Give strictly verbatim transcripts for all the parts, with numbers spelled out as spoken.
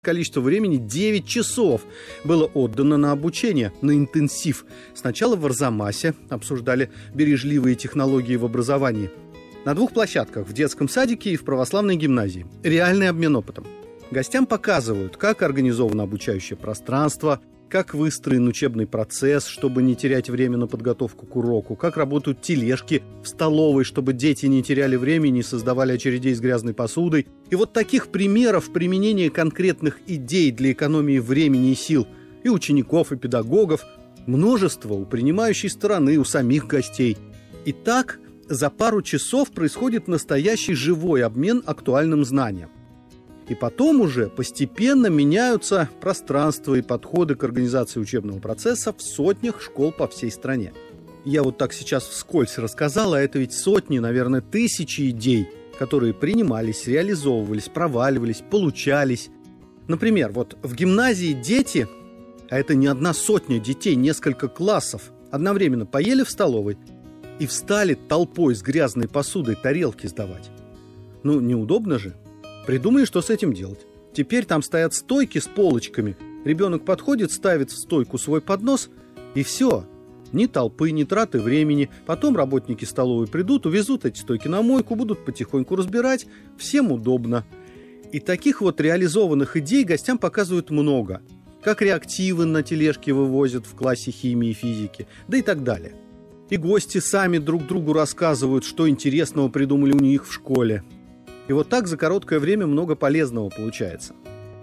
количество времени девять часов было отдано на обучение, на интенсив. Сначала в Арзамасе обсуждали бережливые технологии в образовании. На двух площадках, в детском садике и в православной гимназии. Реальный обмен опытом. Гостям показывают, как организовано обучающее пространство, как выстроен учебный процесс, чтобы не терять время на подготовку к уроку, как работают тележки в столовой, чтобы дети не теряли времени, не создавали очередей с грязной посудой. И вот таких примеров применения конкретных идей для экономии времени и сил и учеников, и педагогов множество у принимающей стороны, у самих гостей. И так за пару часов происходит настоящий живой обмен актуальным знанием. И потом уже постепенно меняются пространства и подходы к организации учебного процесса в сотнях школ по всей стране. Я вот так сейчас вскользь рассказал, а это ведь сотни, наверное, тысячи идей, которые принимались, реализовывались, проваливались, получались. Например, вот в гимназии дети, а это не одна сотня детей, несколько классов, одновременно поели в столовой и встали толпой с грязной посудой тарелки сдавать. Ну, неудобно же. Придумали, что с этим делать. Теперь там стоят стойки с полочками. Ребенок подходит, ставит в стойку свой поднос, и все. Ни толпы, ни траты времени. Потом работники столовой придут, увезут эти стойки на мойку, будут потихоньку разбирать. Всем удобно. И таких вот реализованных идей гостям показывают много. Как реактивы на тележке вывозят в классе химии и физики, да и так далее. И гости сами друг другу рассказывают, что интересного придумали у них в школе. И вот так за короткое время много полезного получается.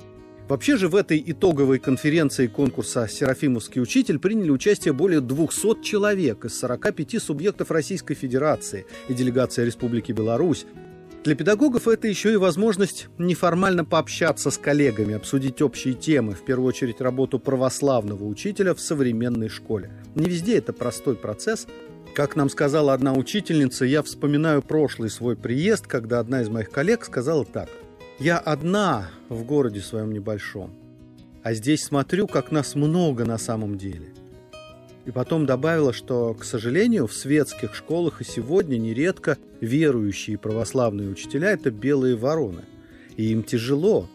Вообще же в этой итоговой конференции конкурса «Серафимовский учитель» приняли участие более двухсот человек из сорока пяти субъектов Российской Федерации и делегация Республики Беларусь. Для педагогов это еще и возможность неформально пообщаться с коллегами, обсудить общие темы, в первую очередь работу православного учителя в современной школе. Не везде это простой процесс. Как нам сказала одна учительница, я вспоминаю прошлый свой приезд, когда одна из моих коллег сказала так: «Я одна в городе своем небольшом, а здесь смотрю, как нас много на самом деле». И потом добавила, что, к сожалению, в светских школах и сегодня нередко верующие православные учителя – это белые вороны, и им тяжело.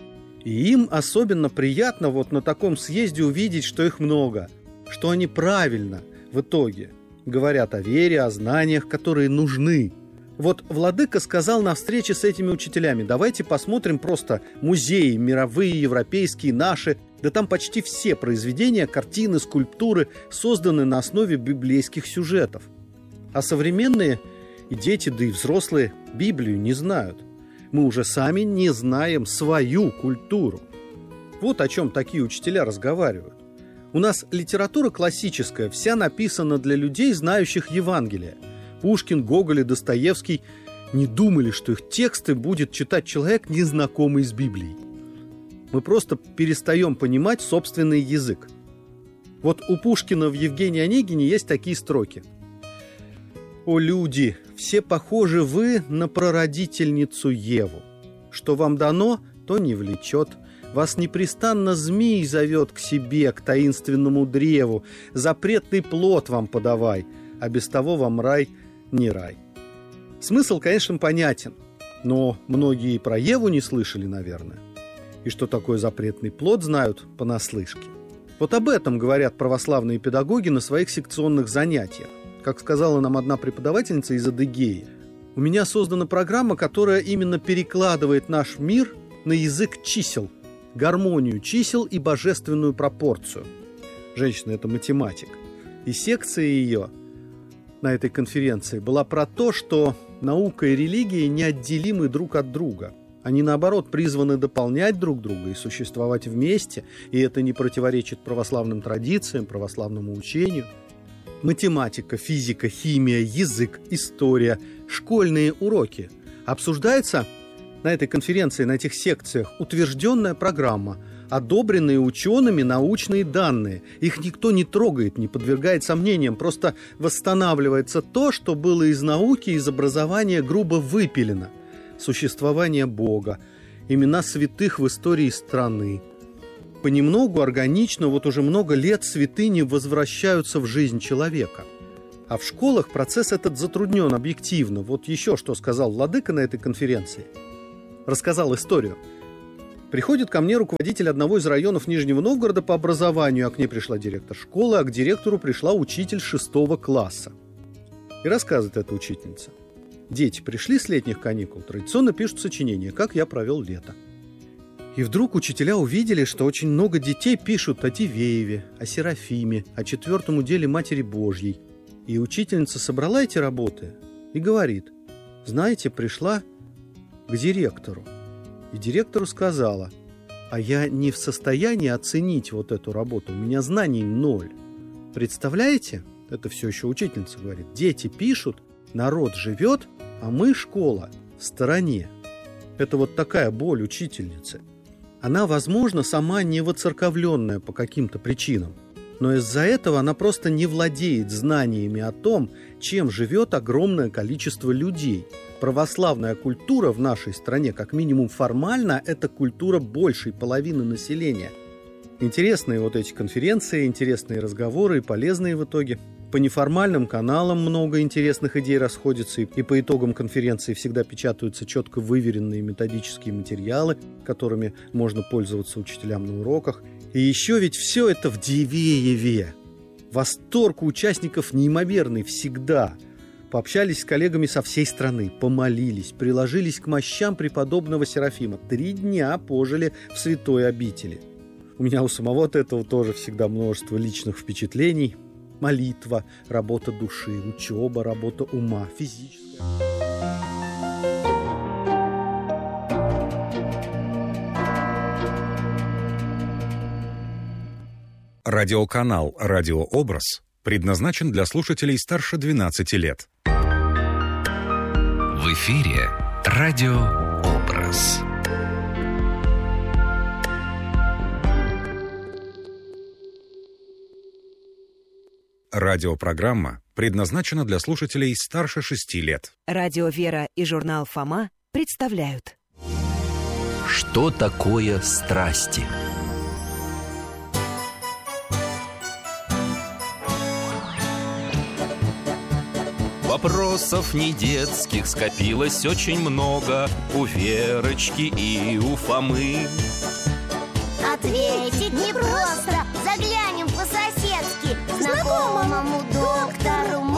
И им особенно приятно вот на таком съезде увидеть, что их много, что они правильно в итоге говорят о вере, о знаниях, которые нужны. Вот владыка сказал на встрече с этими учителями: давайте посмотрим просто музеи, мировые, европейские, наши. Да там почти все произведения, картины, скульптуры созданы на основе библейских сюжетов. А современные и дети, да и взрослые Библию не знают. Мы уже сами не знаем свою культуру. Вот о чем такие учителя разговаривают. У нас литература классическая, вся написана для людей, знающих Евангелие. Пушкин, Гоголь и Достоевский не думали, что их тексты будет читать человек, незнакомый с Библией. Мы просто перестаем понимать собственный язык. Вот у Пушкина в «Евгении Онегине» есть такие строки: «О, люди, все похожи вы на прародительницу Еву. Что вам дано, то не влечет. Вас непрестанно змей зовет к себе, к таинственному древу. Запретный плод вам подавай, а без того вам рай не рай». Смысл, конечно, понятен, но многие и про Еву не слышали, наверное. И что такое запретный плод, знают понаслышке. Вот об этом говорят православные педагоги на своих секционных занятиях. Как сказала нам одна преподавательница из Адыгеи: «У меня создана программа, которая именно перекладывает наш мир на язык чисел, гармонию чисел и божественную пропорцию». Женщина – это математик. И секция ее на этой конференции была про то, что наука и религия неотделимы друг от друга. Они, наоборот, призваны дополнять друг друга и существовать вместе, и это не противоречит православным традициям, православному учению. Математика, физика, химия, язык, история, школьные уроки. Обсуждается на этой конференции, на этих секциях утвержденная программа, одобренные учеными научные данные. Их никто не трогает, не подвергает сомнениям, просто восстанавливается то, что было из науки, из образования грубо выпилено. Существование Бога, имена святых в истории страны. Понемногу, органично, вот уже много лет святыни возвращаются в жизнь человека. А в школах процесс этот затруднен объективно. Вот еще что сказал владыка на этой конференции. Рассказал историю. Приходит ко мне руководитель одного из районов Нижнего Новгорода по образованию, а к ней пришла директор школы, а к директору пришла учитель шестого класса. И рассказывает эта учительница. Дети пришли с летних каникул, традиционно пишут сочинения «Как я провел лето». И вдруг учителя увидели, что очень много детей пишут о Дивееве, о Серафиме, о четвертом уделе Матери Божьей. И учительница собрала эти работы и говорит: знаете, пришла к директору. И директору сказала: а я не в состоянии оценить вот эту работу, у меня знаний ноль. Представляете? Это все еще учительница говорит. Дети пишут, народ живет, а мы, школа, в стороне. Это вот такая боль учительницы. Она, возможно, сама не воцерковленная по каким-то причинам, но из-за этого она просто не владеет знаниями о том, чем живет огромное количество людей. Православная культура в нашей стране, как минимум формально, это культура большей половины населения. Интересные вот эти конференции, интересные разговоры и полезные в итоге. По неформальным каналам много интересных идей расходится, и по итогам конференции всегда печатаются четко выверенные методические материалы, которыми можно пользоваться учителям на уроках. И еще ведь все это в Дивееве. Восторг у участников неимоверный всегда. Пообщались с коллегами со всей страны, помолились, приложились к мощам преподобного Серафима. Три дня пожили в святой обители. У меня у самого от этого тоже всегда множество личных впечатлений. Молитва, работа души, учеба, работа ума, физическая. Радиоканал «Радиообраз» предназначен для слушателей старше двенадцати лет. В эфире «Радиообраз». Радиопрограмма предназначена для слушателей старше шести лет. Радио «Вера» и журнал «Фома» представляют. Что такое страсти? Вопросов не детских скопилось очень много у Верочки и у Фомы. Ответить непросто, заглянем по-соседски к знакомому доктору